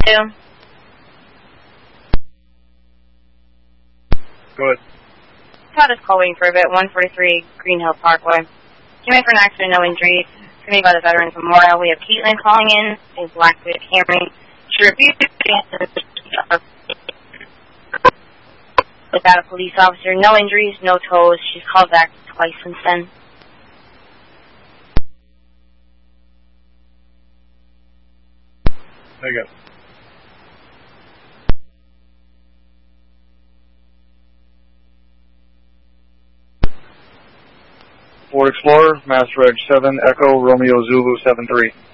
2. Go ahead. Todd is call waiting for a bit, 143 Green Hill Parkway. Came in for an accident, no injuries. Made by the Veterans Memorial. We have Caitlin calling in, a Blackwood Camry. She refused without a police officer. No injuries, no tows. She's called back twice since then. There you go. Ford Explorer, Master Edge 7, Echo, Romeo Zulu 73.